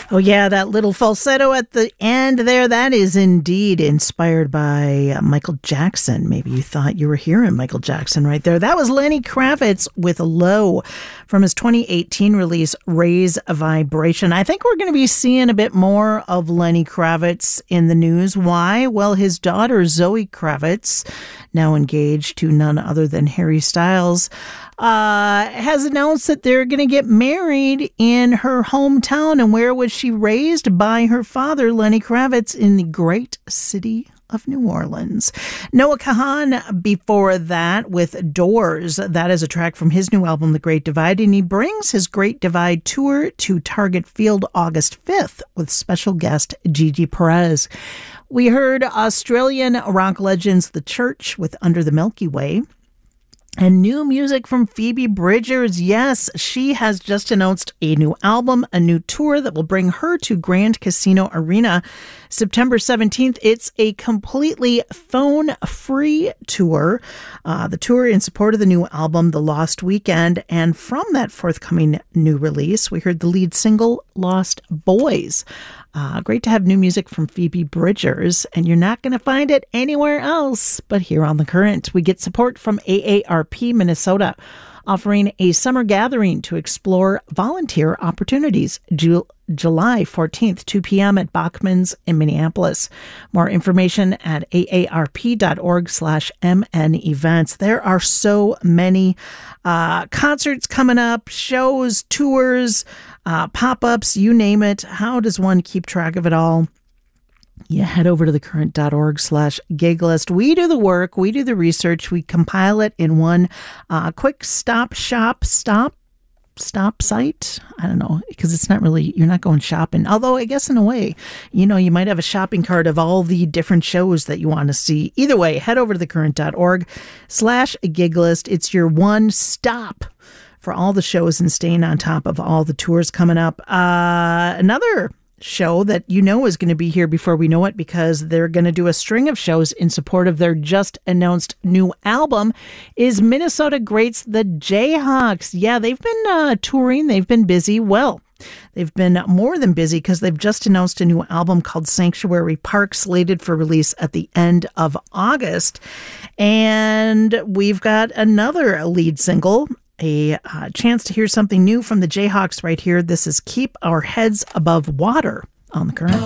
Oh, yeah, that little falsetto at the end there, that is indeed inspired by Michael Jackson. Maybe you thought you were hearing Michael Jackson right there. That was Lenny Kravitz with Low from his 2018 release, Raise a Vibration. I think we're going to be seeing a bit more of Lenny Kravitz in the news. Why? Well, his daughter, Zoe Kravitz, now engaged to none other than Harry Styles, has announced that they're going to get married in her hometown. And where was she raised? By her father, Lenny Kravitz, in the great city of New Orleans. Noah Kahan before that with Doors. That is a track from his new album, The Great Divide. And he brings his Great Divide tour to Target Field August 5th with special guest Gigi Perez. We heard Australian rock legends The Church with Under the Milky Way. And new music from Phoebe Bridgers. Yes, she has just announced a new album, a new tour that will bring her to Grand Casino Arena September 17th. It's a completely phone-free tour. The tour in support of the new album, The Lost Weekend. And from that forthcoming new release, we heard the lead single, Lost Boys. Great to have new music from Phoebe Bridgers, and you're not going to find it anywhere else but here on The Current. We get support from AARP Minnesota, offering a summer gathering to explore volunteer opportunities. July 14th, 2 p.m. at Bachman's in Minneapolis. More information at aarp.org/MN events. There are so many concerts coming up, shows, tours, pop-ups, you name it. How does one keep track of it all? You head over to thecurrent.org/gig list. We do the work, we do the research, we compile it in one quick stop site. I don't know, because it's not really, you're not going shopping. Although I guess in a way, you know, you might have a shopping cart of all the different shows that you want to see. Either way, head over to thecurrent.org/gig list. It's your one stop for all the shows and staying on top of all the tours coming up. Another show that you know is going to be here before we know it, because they're going to do a string of shows in support of their just announced new album, is Minnesota greats the Jayhawks. Yeah, they've been touring. They've been busy. Well, they've been more than busy because they've just announced a new album called Sanctuary Park, slated for release at the end of August. And we've got another lead single, a chance to hear something new from the Jayhawks right here. This is Keep Our Heads Above Water on The Current.